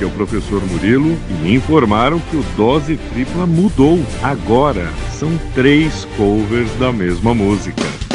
aqui é o professor Murilo e me informaram que o Dose Tripla mudou. Agora são 3 covers da mesma música.